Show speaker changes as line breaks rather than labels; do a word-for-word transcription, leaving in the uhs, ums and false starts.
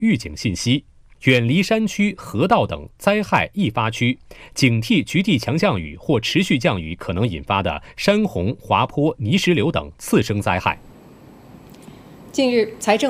预警信息，远离山区、河道等灾害易发区，警惕局地强降雨或持续降雨可能引发的山洪、滑坡、泥石流等次生灾害。
近日，财政